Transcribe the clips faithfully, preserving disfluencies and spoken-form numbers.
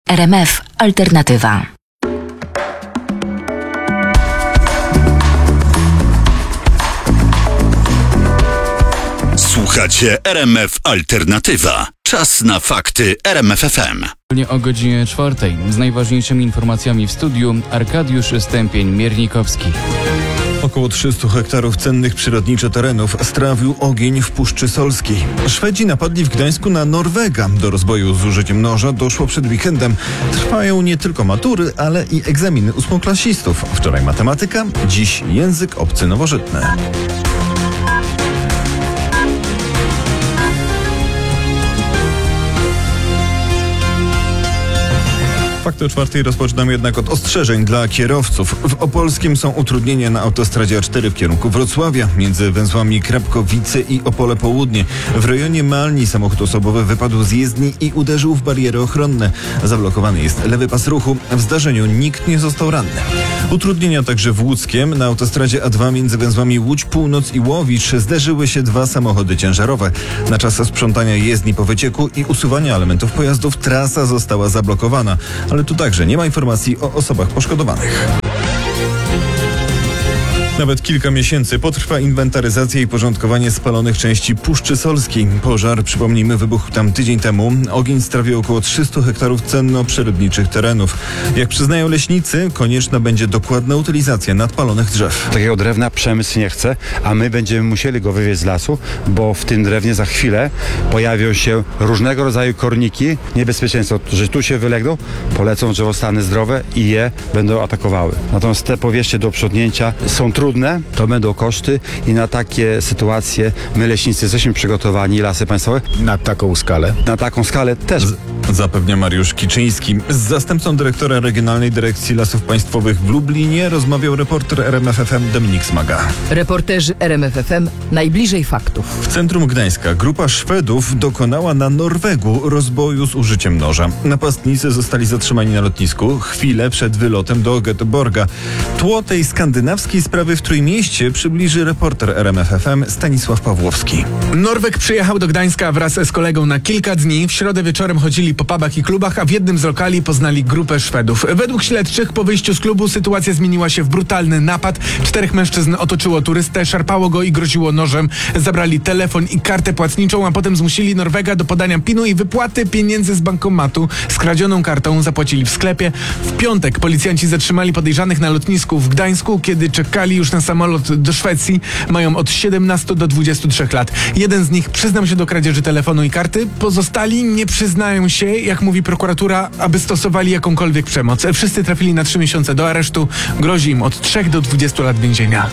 R M F Alternatywa. Słuchacie R M F Alternatywa. Czas na fakty R M F F M. O godzinie czwartej z najważniejszymi informacjami w studiu Arkadiusz Stępień-Miernikowski. Około trzysta hektarów cennych przyrodniczo terenów strawił ogień w Puszczy Solskiej. Szwedzi napadli w Gdańsku na Norwega. Do rozboju z użyciem noża doszło przed weekendem. Trwają nie tylko matury, ale i egzaminy ósmoklasistów. Wczoraj matematyka, dziś język obcy nowożytny. Fakty o czwartej rozpoczynamy jednak od ostrzeżeń dla kierowców. W Opolskim są utrudnienia na autostradzie A cztery w kierunku Wrocławia, między węzłami Krapkowice i Opole Południe. W rejonie Malni samochód osobowy wypadł z jezdni i uderzył w bariery ochronne. Zablokowany jest lewy pas ruchu. W zdarzeniu nikt nie został ranny. Utrudnienia także w Łódzkiem. Na autostradzie A dwa między węzłami Łódź Północ i Łowicz zderzyły się dwa samochody ciężarowe. Na czas sprzątania jezdni po wycieku i usuwania elementów pojazdów trasa została zablokowana. Ale tu także nie ma informacji o osobach poszkodowanych. Nawet kilka miesięcy potrwa inwentaryzacja i porządkowanie spalonych części Puszczy Solskiej. Pożar, przypomnijmy, wybuchł tam tydzień temu. Ogień strawił około trzysta hektarów cenno-przyrodniczych terenów. Jak przyznają leśnicy, konieczna będzie dokładna utylizacja nadpalonych drzew. Takiego drewna przemysł nie chce, a my będziemy musieli go wywieźć z lasu, bo w tym drewnie za chwilę pojawią się różnego rodzaju korniki. Niebezpieczeństwo, że tu się wylegną, polecą drzewostany zdrowe i je będą atakowały. Natomiast te powierzchnie do uprzątnięcia są trudne. Trudne, to będą koszty i na takie sytuacje my leśnicy jesteśmy przygotowani, Lasy Państwowe. Na taką skalę? Na taką skalę też. Z- zapewnia Mariusz Kiczyński. Z zastępcą dyrektora Regionalnej Dyrekcji Lasów Państwowych w Lublinie rozmawiał reporter R M F F M Dominik Smaga. Reporterzy R M F F M najbliżej faktów. W centrum Gdańska grupa Szwedów dokonała na Norwegu rozboju z użyciem noża. Napastnicy zostali zatrzymani na lotnisku chwilę przed wylotem do Göteborga. Tło tej skandynawskiej sprawy w Trójmieście przybliży reporter R M F F M Stanisław Pawłowski. Norweg przyjechał do Gdańska wraz z kolegą na kilka dni. W środę wieczorem chodzili po pubach i klubach, a w jednym z lokali poznali grupę Szwedów. Według śledczych po wyjściu z klubu sytuacja zmieniła się w brutalny napad. Czterech mężczyzn otoczyło turystę, szarpało go i groziło nożem. Zabrali telefon i kartę płatniczą, a potem zmusili Norwega do podania pinu i wypłaty pieniędzy z bankomatu. Skradzioną kartą zapłacili w sklepie. W piątek policjanci zatrzymali podejrzanych na lotnisku w Gdańsku, kiedy czekali już na samolot do Szwecji. Mają od siedemnastu do dwudziestu trzech lat. Jeden z nich przyznał się do kradzieży telefonu i karty. Pozostali nie przyznają się, jak mówi prokuratura, aby stosowali jakąkolwiek przemoc. Wszyscy trafili na trzy miesiące do aresztu. Grozi im od trzech do dwudziestu lat więzienia.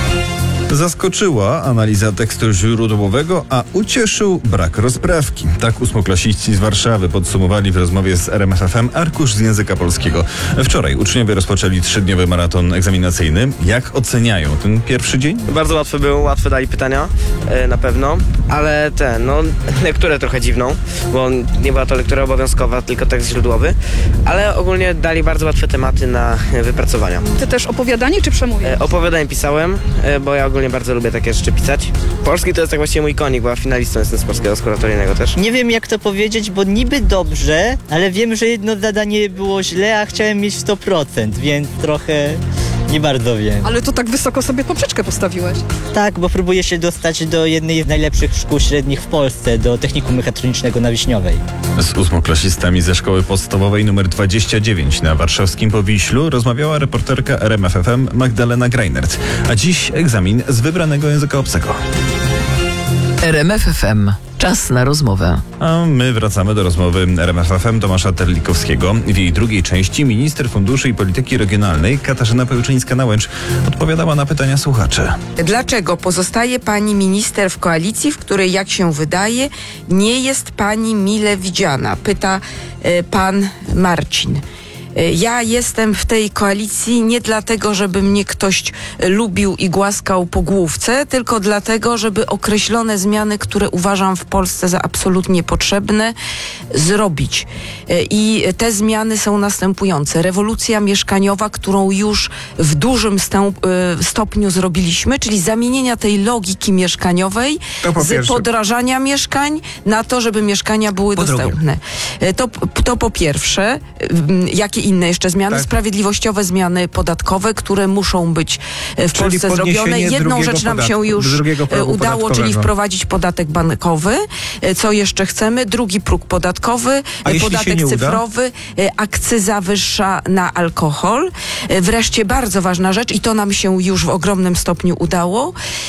Zaskoczyła analiza tekstu źródłowego, a ucieszył brak rozprawki. Tak ósmoklasiści z Warszawy podsumowali w rozmowie z R M F F M arkusz z języka polskiego. Wczoraj uczniowie rozpoczęli trzydniowy maraton egzaminacyjny. Jak oceniają ten pierwszy dzień? Bardzo łatwy był, łatwe dali pytania, yy, na pewno, ale te, no, lekturę trochę dziwną, bo nie była to lektura obowiązkowa, tylko tekst źródłowy, ale ogólnie dali bardzo łatwe tematy na wypracowania. Ty też opowiadanie czy przemówienie? Yy, opowiadanie pisałem, yy, bo ja ogólnie bardzo lubię takie rzeczy pisać. Polski to jest tak właściwie mój konik, bo ja finalistą jestem z polskiego skoratoryjnego też. Nie wiem jak to powiedzieć, bo niby dobrze, ale wiem, że jedno zadanie było źle, a chciałem mieć sto procent, więc trochę nie bardzo wiem. Ale to tak wysoko sobie poprzeczkę postawiłeś. Tak, bo próbuję się dostać do jednej z najlepszych szkół średnich w Polsce, do Technikum Mechatronicznego na Wiśniowej. Z ósmoklasistami ze szkoły podstawowej nr dwadzieścia dziewięć na warszawskim Powiślu rozmawiała reporterka R M F F M Magdalena Greinert. A dziś egzamin z wybranego języka obcego. R M F F M. Czas na rozmowę. A my wracamy do rozmowy R M F F M Tomasza Terlikowskiego. W jej drugiej części minister funduszy i polityki regionalnej Katarzyna Pełczyńska-Nałęcz odpowiadała na pytania słuchaczy. Dlaczego pozostaje pani minister w koalicji, w której, jak się wydaje, nie jest pani mile widziana? Pyta y, pan Marcin. Ja jestem w tej koalicji nie dlatego, żeby mnie ktoś lubił i głaskał po główce, tylko dlatego, żeby określone zmiany, które uważam w Polsce za absolutnie potrzebne, zrobić. I te zmiany są następujące. Rewolucja mieszkaniowa, którą już w dużym stopniu zrobiliśmy, czyli zamienienia tej logiki mieszkaniowej z pierwsze. podrażania mieszkań na to, żeby mieszkania były Po dostępne. To, to po pierwsze. Jakie inne jeszcze zmiany? Tak. Sprawiedliwościowe zmiany podatkowe, które muszą być w Czyli Polsce podniesienie zrobione. Jedną drugiego rzecz nam podatku, się już drugiego progu udało, czyli podatkowego. wprowadzić podatek bankowy. Co jeszcze chcemy? Drugi próg podatkowy, A jeśli się podatek nie uda? cyfrowy, akcyza wyższa na alkohol. Wreszcie bardzo ważna rzecz i to nam się już w ogromnym stopniu udało.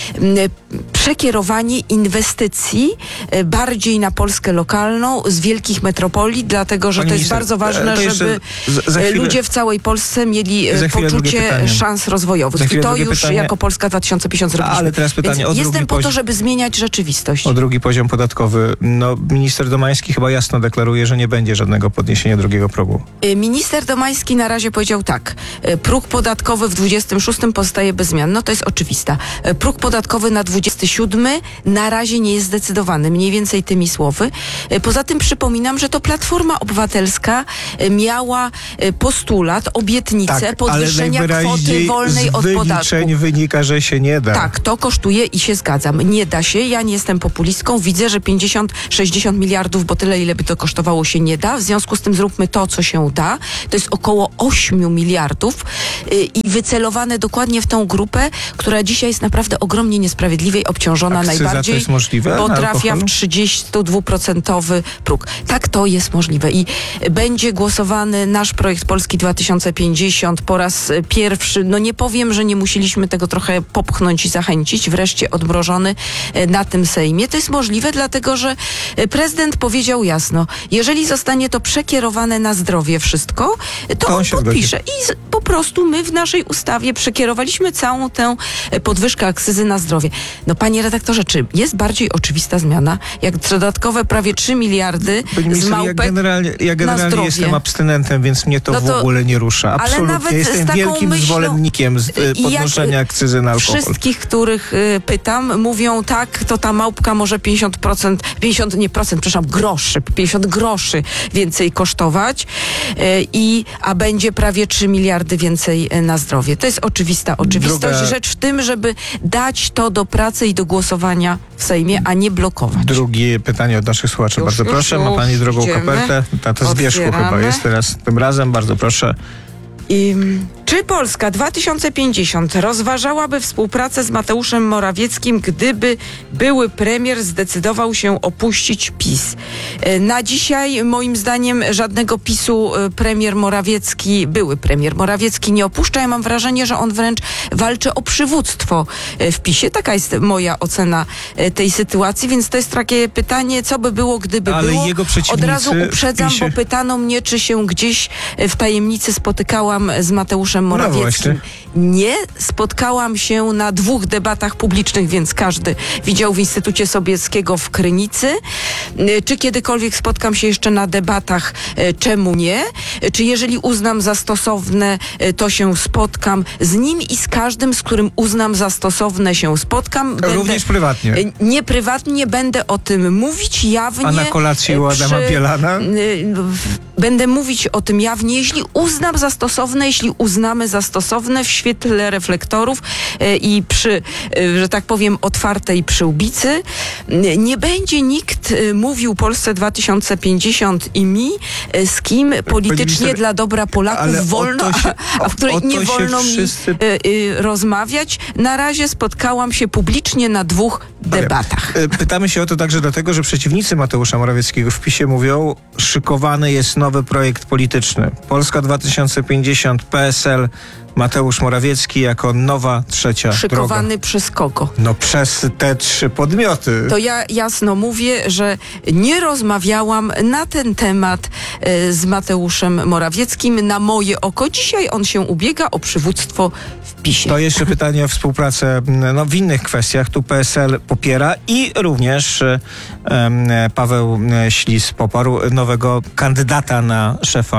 Przekierowanie inwestycji bardziej na Polskę lokalną z wielkich metropolii, dlatego że Pani to jest minister, bardzo ważne, to jeszcze żeby z- za chwilę- ludzie w całej Polsce mieli Za chwilę drugie poczucie pytanie. szans Za rozwojowych. I chwilę to drugie już pytanie. jako Polska dwa tysiące pięćdziesiąt zrobiliśmy. Ale teraz pytanie Więc o drugi jestem po to, poziom. żeby zmieniać rzeczywistość. O drugi poziom podatkowy. No, minister Domański chyba jasno deklaruje, że nie będzie żadnego podniesienia drugiego progu. Minister Domański na razie powiedział tak. Próg podatkowy w dwudziestym szóstym pozostaje bez zmian. No to jest oczywista. Próg podatkowy na dwudziesty siódmy na razie nie jest zdecydowany. Mniej więcej tymi słowy. Poza tym przypominam, że to Platforma Obywatelska miała postulat, obietnicę Tak, podwyższenia ale kwoty najwyraźniej wolnej z od podatku. wyliczeń wynika, że się nie da. Tak, to kosztuje i się zgadzam. Nie da się, ja nie jestem populistką, widzę, że pięćdziesiąt sześćdziesiąt miliardów, bo tyle, ile by to kosztowało, się nie da. W związku z tym zróbmy to, co się da. To jest około osiem miliardów yy, i wycelowane dokładnie w tą grupę, która dzisiaj jest naprawdę ogromnie niesprawiedliwie obciążona. Akcyza Najbardziej, to jest możliwe bo na trafia alkoholu? w trzydziestodwuprocentowy próg. Tak, to jest możliwe i będzie głosowany nasz projekt Polski dwa tysiące pięćdziesiąt po raz pierwszy. No nie powiem, że nie musieliśmy tego trochę popchnąć i zachęcić, wreszcie odmrożony na tym Sejmie. To jest możliwe, dlatego że prezydent powiedział jasno, jeżeli zostanie to przekierowane na zdrowie wszystko, to, To on on się podpisze. I z, po prostu my w naszej ustawie przekierowaliśmy całą tę podwyżkę akcyzy na zdrowie. No panie redaktorze, czy jest bardziej oczywista zmiana, jak dodatkowe prawie trzy miliardy Pani z minister, ja małpek generalnie, ja na generalnie zdrowie? jestem abstynentem, więc mnie to, No to- w ogóle nie rusza. ale Absolutnie. nawet z Jestem taką wielkim myślą- zwolennikiem z, y, I jak podnoszenia akcyzy na alkohol. Wszystkich, których y, pytam, mówią tak, to ta małpka może pięćdziesiąt procent, pięćdziesiąt nie procent, przepraszam, groszy, pięćdziesiąt groszy więcej kosztować, y, i, a będzie prawie trzy miliardy więcej y, na zdrowie. To jest oczywista oczywistość. Druga- Rzecz w tym, żeby dać to do pracy i do głosowania w Sejmie, a nie blokować. Drugie pytanie od naszych słuchaczy. Już, Bardzo już, proszę. Ma już. pani drugą Idziemy. kopertę. Ta to z wierzchu chyba Otwieramy. jest teraz tym razem. Bardzo proszę. I, czy Polska dwa tysiące pięćdziesiąt rozważałaby współpracę z Mateuszem Morawieckim, gdyby były premier zdecydował się opuścić PiS? E, Na dzisiaj moim zdaniem żadnego PiSu e, premier Morawiecki, były premier Morawiecki nie opuszcza. Ja mam wrażenie, że on wręcz walczy o przywództwo e, w PiSie. Taka jest moja ocena e, tej sytuacji, więc to jest takie pytanie, co by było, gdyby Ale było. jego Od przeciwnicy razu w uprzedzam, PiSie bo pytano mnie, czy się gdzieś e, w tajemnicy spotykałam z Mateuszem Morawieckim. No Nie, spotkałam się na dwóch debatach publicznych, więc każdy widział w Instytucie Sobieskiego w Krynicy. Y, Czy kiedykolwiek spotkam się jeszcze na debatach, y, czemu nie? Y, Czy jeżeli uznam za stosowne, y, to się spotkam z nim i z każdym, z którym uznam za stosowne, się spotkam. Również prywatnie. y, Nie prywatnie, będę o tym mówić jawnie. A na kolację u y, Adama Bielana? y, w- Będę mówić o tym jawnie, jeśli uznam za stosowne, jeśli uznamy za stosowne w świetle reflektorów e, i przy, e, że tak powiem, otwartej przyłbicy. E, Nie będzie nikt e, mówił Polsce dwa tysiące pięćdziesiąt i mi, e, z kim politycznie minister, dla dobra ale Polaków o wolno, to się- a, a w której o to nie się wolno wszyscy- mi e, e, rozmawiać. Na razie spotkałam się publicznie na dwóch debatach. E, Pytamy się o to także dlatego, że przeciwnicy Mateusza Morawieckiego w PiSie mówią, szykowany jest nowy projekt polityczny. Polska dwa tysiące pięćdziesiąt, P S L, Mateusz Morawiecki jako nowa trzecia Szykowany droga. przez kogo? No przez te trzy podmioty. To ja jasno mówię, że nie rozmawiałam na ten temat e, z Mateuszem Morawieckim. Na moje oko dzisiaj on się ubiega o przywództwo w PiSie. To jeszcze pytanie o współpracę no, w innych kwestiach. Tu P S L popiera i również e, em, Paweł Ślis poparł nowego kandydata na szefa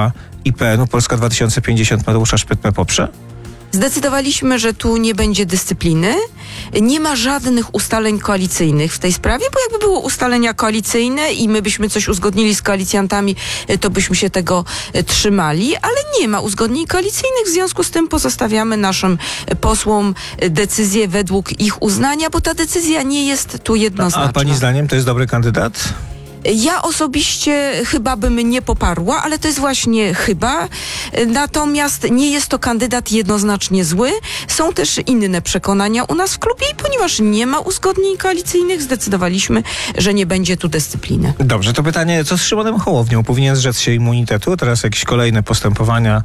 I P N u Polska dwa tysiące pięćdziesiąt Mateusza Szpytmę poprze? Zdecydowaliśmy, że tu nie będzie dyscypliny. Nie ma żadnych ustaleń koalicyjnych w tej sprawie, bo jakby było ustalenia koalicyjne i my byśmy coś uzgodnili z koalicjantami, to byśmy się tego trzymali, ale nie ma uzgodnień koalicyjnych, w związku z tym pozostawiamy naszym posłom decyzję według ich uznania, bo ta decyzja nie jest tu jednoznaczna. A pani zdaniem to jest dobry kandydat? Ja osobiście chyba bym nie poparła, ale to jest właśnie chyba. Natomiast nie jest to kandydat jednoznacznie zły. Są też inne przekonania u nas w klubie i ponieważ nie ma uzgodnień koalicyjnych, zdecydowaliśmy, że nie będzie tu dyscypliny. Dobrze, to pytanie, co z Szymonem Hołownią? Powinien zrzec się immunitetu? Teraz jakieś kolejne postępowania.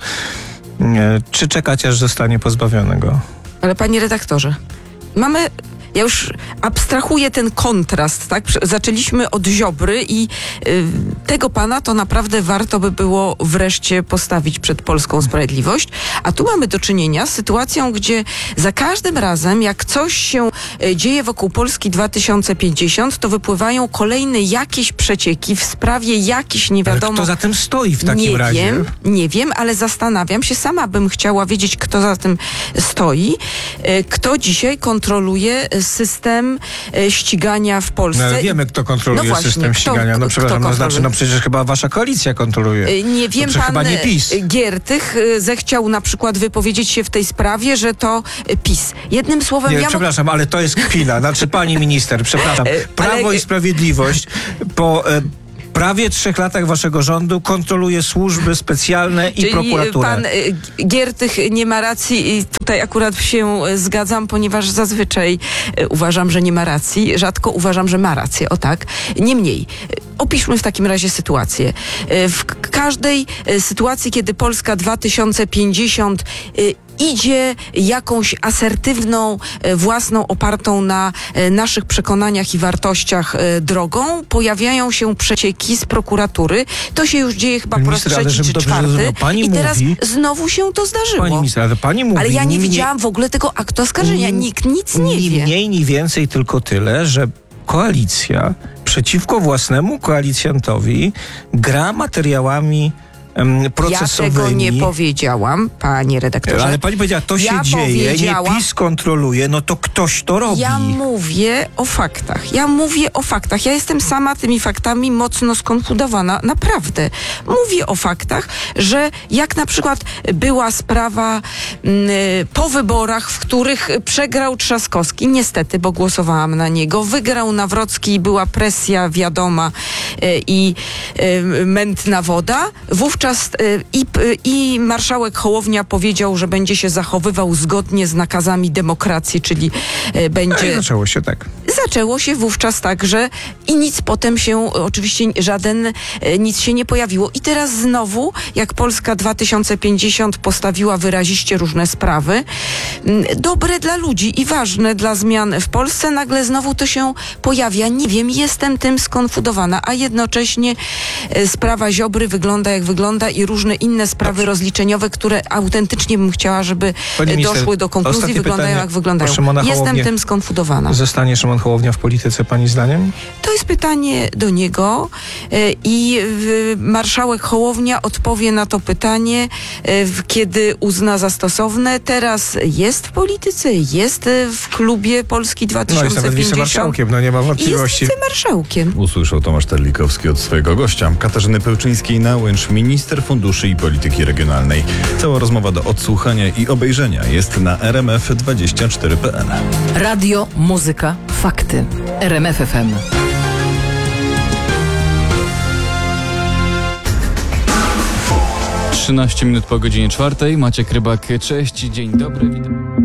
Czy czekać, aż zostanie pozbawiony go? Ale panie redaktorze, mamy... Ja już abstrahuję ten kontrast, tak? Zaczęliśmy od Ziobry i y, tego pana to naprawdę warto by było wreszcie postawić przed polską sprawiedliwość. A tu mamy do czynienia z sytuacją, gdzie za każdym razem, jak coś się y, dzieje wokół Polski dwa tysiące pięćdziesiąt, to wypływają kolejne jakieś przecieki w sprawie jakichś nie wiadomo... Ale kto za tym stoi w takim nie razie? Nie wiem, nie wiem, ale zastanawiam się, sama bym chciała wiedzieć, kto za tym stoi, y, kto dzisiaj kontroluje system e, ścigania w Polsce. No, ale wiemy, kto kontroluje no właśnie, system kto, ścigania. No przepraszam, no znaczy, no przecież chyba wasza koalicja kontroluje. E, Nie wiem, to pan chyba nie PiS. Giertych e, zechciał na przykład wypowiedzieć się w tej sprawie, że to e, PiS. Jednym słowem... Nie, ja przepraszam, ale to jest kpina. Znaczy, pani minister, przepraszam. Prawo ale... i Sprawiedliwość po... E, prawie trzech latach waszego rządu kontroluje służby specjalne i Czyli prokuraturę. Pan y, Giertych nie ma racji i tutaj akurat się y, zgadzam, ponieważ zazwyczaj y, uważam, że nie ma racji. Rzadko uważam, że ma rację. O tak. Niemniej, y, opiszmy w takim razie sytuację. Y, w k- każdej y, sytuacji, kiedy Polska dwa tysiące pięćdziesiąt y, idzie jakąś asertywną, e, własną, opartą na e, naszych przekonaniach i wartościach e, drogą, pojawiają się przecieki z prokuratury. To się już dzieje chyba Pani po raz minister, ale trzeci żebym czy dobrze czwarty. zrozumiał, pani I teraz mówi- znowu się to zdarzyło. Pani minister, ale pani mówi... Ale ja nie ni- widziałam w ogóle tego aktu oskarżenia. ni- Nikt nic nie ni wie. mniej, ni więcej, tylko tyle, że koalicja przeciwko własnemu koalicjantowi gra materiałami em, procesowymi. Ja tego nie powiedziałam, panie redaktorze. Ale pani powiedziała, to się Ja dzieje, powiedziałam- nie PiS kontroluje, no to ktoś to robi. Ja mówię o faktach. Ja mówię o faktach. Ja jestem sama tymi faktami mocno skonfundowana. Naprawdę. Mówię o faktach, że jak na przykład była sprawa mm, po wyborach, w których przegrał Trzaskowski, niestety, bo głosowałam na niego, wygrał Nawrocki i była presja wiadoma e, i e, mętna woda. Wówczas e, i, i marszałek Hołownia powiedział, że będzie się zachowywał zgodnie z nakazami demokracji, czyli e, będzie... No i zaczęło się tak. Zaczęło się wówczas tak, że i nic potem się, oczywiście żaden, e, nic się nie pojawiło. I teraz znowu, jak Polska dwa tysiące pięćdziesiąt postawiła wyraziście różne sprawy, m, dobre dla ludzi i ważne dla zmian w Polsce, nagle znowu to się pojawia. Nie wiem, jestem tym skonfundowana, a jednocześnie e, sprawa Ziobry wygląda jak wygląda i różne inne sprawy rozliczeniowe, które autentycznie bym chciała, żeby Pani e, minister, doszły do konkluzji, ostatnie wyglądają pytanie jak wyglądają. o Szymona Jestem Hołownię. tym skonfundowana. Zostanie Szymon Hołownia w polityce, pani zdaniem? To jest pytanie do niego e, i w, marszałek Hołownia odpowie na to pytanie, e, w, kiedy uzna za stosowne. Teraz jest w polityce, jest e, w klubie Polski dwa No tysiące jest pięćdziesiąt. nawet wicemarszałkiem, no nie ma I jest wątpliwości. wicemarszałkiem. Usłyszał Tomasz Terlikowski od swojego gościa, Katarzyny Pełczyńskiej-Nałęcz, minister funduszy i polityki regionalnej. Cała rozmowa do odsłuchania i obejrzenia jest na r m f dwadzieścia cztery kropka p l. Radio, muzyka, fakty. R M F F M. trzynaście minut po godzinie czwartej. Maciek Rybak, cześć, dzień dobry. Witam.